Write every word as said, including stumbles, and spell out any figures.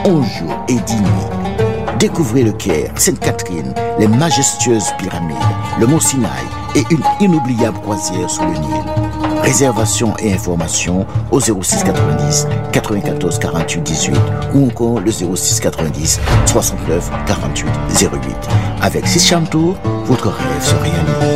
onze jours et dix nuits. Découvrez le Caire, Sainte-Catherine, les majestueuses pyramides, le Mont Sinaï et une inoubliable croisière sous le Nil. Réservation et informations au zéro six quatre-vingt-dix quatre-vingt-quatorze quarante-huit dix-huit ou encore le zéro six quatre-vingt-dix soixante-neuf quarante-huit zéro huit. Avec Six Tour, votre rêve se réalise.